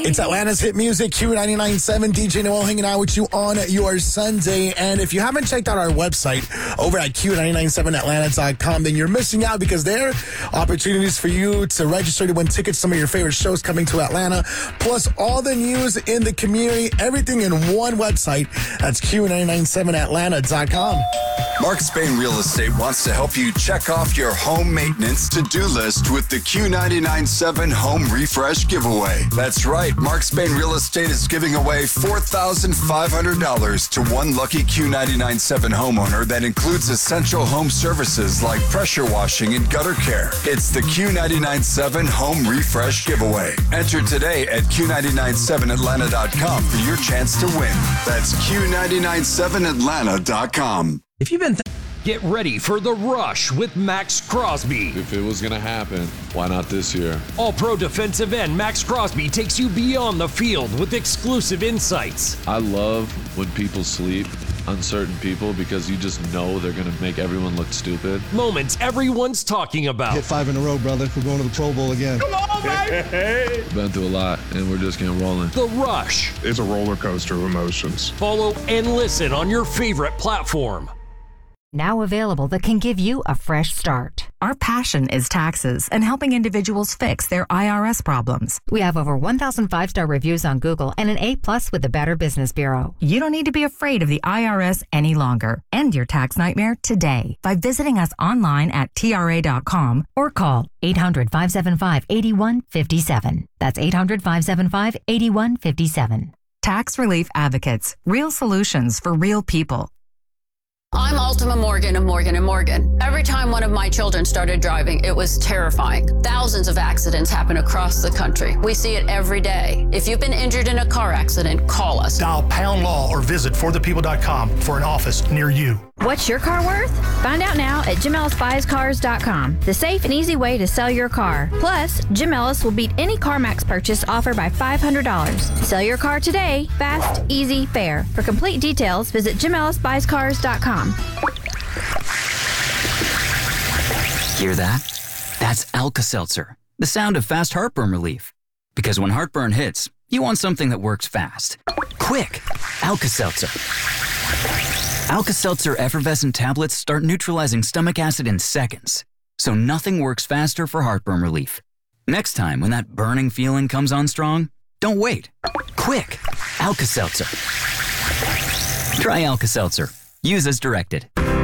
It's Atlanta's hit music, Q99.7. DJ Noel hanging out with you on your Sunday. And if you haven't checked out our website over at Q997atlanta.com, then you're missing out because there are opportunities for you to register to win tickets to some of your favorite shows coming to Atlanta, plus all the news in the community, everything in one website. That's Q997atlanta.com. Mark Spain Real Estate wants to help you check off your home maintenance to-do list with the Q99.7 Home Refresh Giveaway. That's right. Mark Spain Real Estate is giving away $4,500 to one lucky Q99.7 homeowner that includes essential home services like pressure washing and gutter care. It's the Q99.7 Home Refresh Giveaway. Enter today at Q997atlanta.com for your chance to win. That's Q997atlanta.com. If you've been get ready for The Rush with Max Crosby. If it was going to happen, why not this year? All-pro defensive end Max Crosby takes you beyond the field with exclusive insights. I love when people sleep on certain people because you just know they're going to make everyone look stupid. Moments everyone's talking about. Hit 5 in a row, brother. We're going to the Pro Bowl again. Come on, baby! Been through a lot, and we're just getting rolling. The Rush. It's a roller coaster of emotions. Follow and listen on your favorite platform. Now available that can give you a fresh start. Our passion is taxes and helping individuals fix their IRS problems. We have over 1,000 5-star reviews on Google and an A+ with the Better Business Bureau. You don't need to be afraid of the IRS any longer. End your tax nightmare today by visiting us online at TRA.com or call 800-575-8157. That's 800-575-8157. Tax Relief Advocates. Real solutions for real people. I'm Ultima Morgan of Morgan & Morgan. Every time one of my children started driving, it was terrifying. Thousands of accidents happen across the country. We see it every day. If you've been injured in a car accident, call us. Dial #law or visit forthepeople.com for an office near you. What's your car worth? Find out now at JimEllisBuysCars.com, the safe and easy way to sell your car. Plus, Jim Ellis will beat any CarMax purchase offer by $500. Sell your car today, fast, easy, fair. For complete details, visit JimEllisBuysCars.com. Hear that? That's Alka-Seltzer, the sound of fast heartburn relief. Because when heartburn hits, you want something that works fast. Quick, Alka-Seltzer. Alka-Seltzer effervescent tablets start neutralizing stomach acid in seconds, so nothing works faster for heartburn relief. Next time when that burning feeling comes on strong, don't wait. Quick, Alka-Seltzer. Try Alka-Seltzer. Use as directed.